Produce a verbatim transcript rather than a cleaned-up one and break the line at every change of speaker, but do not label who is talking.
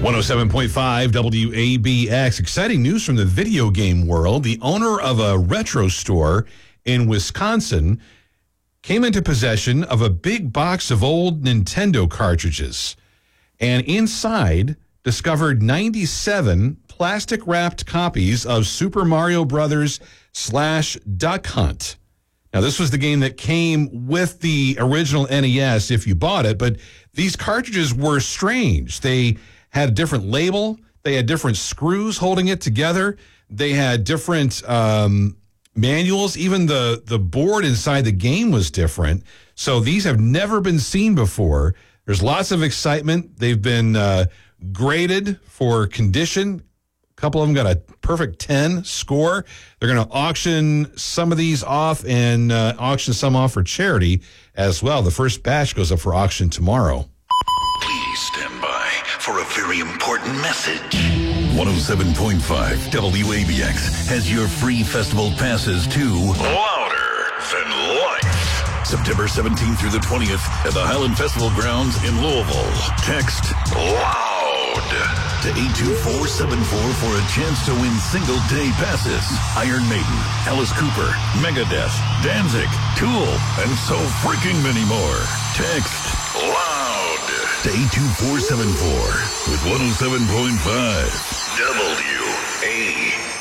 one oh seven point five W A B X. Exciting news from the video game world. The owner of a retro store in Wisconsin came into possession of a big box of old Nintendo cartridges, and inside discovered ninety-seven plastic-wrapped copies of Super Mario Brothers slash Duck Hunt. Now, this was the game that came with the original N E S if you bought it, but these cartridges were strange. They had a different label. They had different screws holding it together. They had different um, manuals. Even the, the board inside the game was different. So these have never been seen before. There's lots of excitement. They've been uh, graded for condition. A couple of them got a perfect ten score. They're going to auction some of these off and uh, auction some off for charity as well. The first batch goes up for auction tomorrow.
Please stand by for a very important message. one oh seven point five W A B X has your free festival passes to Louder Than Life. September seventeenth through the twentieth at the Highland Festival Grounds in Louisville. Text LOUD to eight two four seven four for a chance to win single-day passes. Iron Maiden, Alice Cooper, Megadeth, Danzig, Tool, and so freaking many more. Text LOUD to eight two four seven four with one oh seven point five W A